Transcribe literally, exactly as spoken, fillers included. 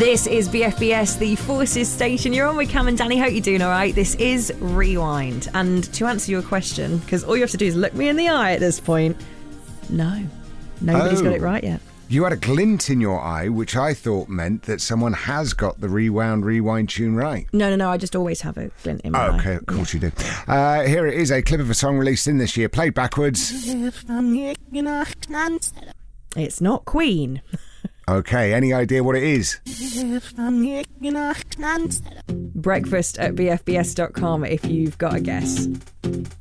This is B F B S, the Forces station. You're on with Cam and Danny. Hope you're doing all right. This is Rewind. And to answer your question, because all you have to do is look me in the eye at this point, no. Nobody's Oh. got it right yet. You had a glint in your eye, which I thought meant that someone has got the Rewound Rewind tune right. No, no, no. I just always have a glint in my Oh, eye. okay, of course you do. Uh, here it is, a clip of a song released in this year, played backwards. It's not Queen. Okay, any idea what it is? Breakfast at b f b s dot com if you've got a guess.